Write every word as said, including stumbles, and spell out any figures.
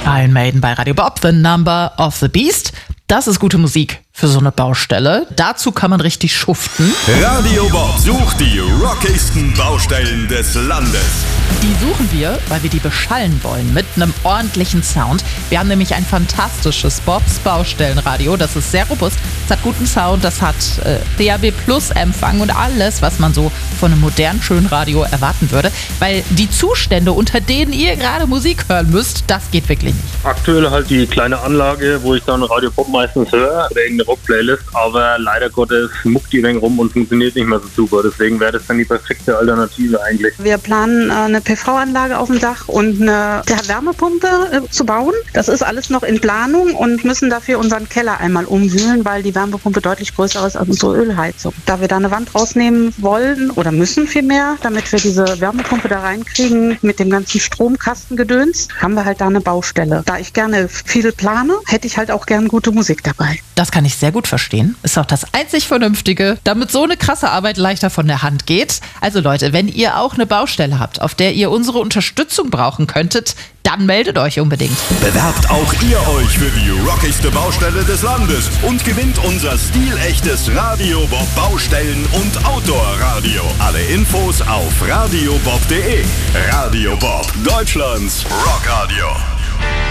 Iron Maiden bei Radio Bob, The Number of the Beast. Das ist gute Musik für so eine Baustelle. Dazu kann man richtig schuften. Radio Bob sucht die rockigsten Baustellen des Landes. Die suchen wir, weil wir die beschallen wollen mit einem ordentlichen Sound. Wir haben nämlich ein fantastisches Bobs Baustellenradio. Das ist sehr robust, es hat guten Sound, das hat äh, D A B Plus Empfang und alles, was man so von einem modernen, schönen Radio erwarten würde. Weil die Zustände, unter denen ihr gerade Musik hören müsst, das geht wirklich nicht. Aktuell halt die kleine Anlage, wo ich dann Radio Bob meistens höre oder irgendeine Rock-Playlist, aber leider Gottes muckt die dann rum und funktioniert nicht mehr so super. Deswegen wäre das dann die perfekte Alternative eigentlich. Wir planen eine P V-Anlage auf dem Dach und eine Wärmepumpe äh, zu bauen. Das ist alles noch in Planung und müssen dafür unseren Keller einmal umwühlen, weil die Wärmepumpe deutlich größer ist als unsere Ölheizung. Da wir da eine Wand rausnehmen wollen oder müssen vielmehr, damit wir diese Wärmepumpe da reinkriegen mit dem ganzen Stromkastengedöns, haben wir halt da eine Baustelle. Da ich gerne viel plane, hätte ich halt auch gerne gute Musik dabei. Das kann ich sehr gut verstehen. Ist auch das einzig Vernünftige, damit so eine krasse Arbeit leichter von der Hand geht. Also Leute, wenn ihr auch eine Baustelle habt, auf der ihr unsere Unterstützung brauchen könntet, dann meldet euch unbedingt. Bewerbt auch ihr euch für die rockigste Baustelle des Landes und gewinnt unser stilechtes Radio Bob Baustellen- und Outdoor-Radio. Alle Infos auf radiobob punkt de. Radio Bob, Deutschlands Rockradio.